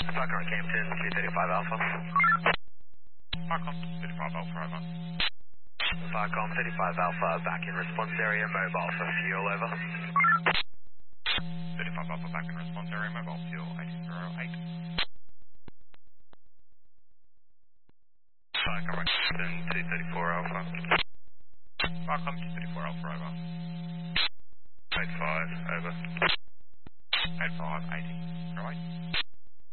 Falcon Campton, 235 Alpha. Falcon 35 Alpha, over. Falcon 35 Alpha, back in response area, mobile for fuel, over. 35 Alpha, back in response area, mobile fuel 1808. Falcon Campton, 234 Alpha. Falcon 234 Alpha, over. 85, over. 85, 18, right?